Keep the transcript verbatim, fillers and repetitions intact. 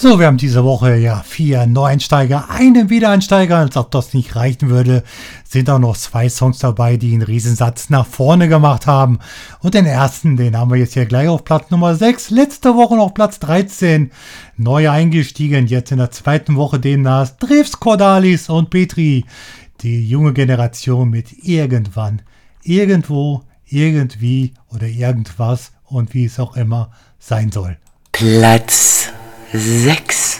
So, wir haben diese Woche ja vier Neueinsteiger, einen Wiedereinsteiger. Als ob das nicht reichen würde, sind auch noch zwei Songs dabei, die einen Riesensatz nach vorne gemacht haben. Und den ersten, den haben wir jetzt hier gleich auf Platz Nummer sechs. Letzte Woche noch Platz dreizehn. Neu eingestiegen, jetzt in der zweiten Woche demnach. Drews Cordalis und Petri. Die junge Generation mit irgendwann, irgendwo, irgendwie oder irgendwas und wie es auch immer sein soll. Platz sechs.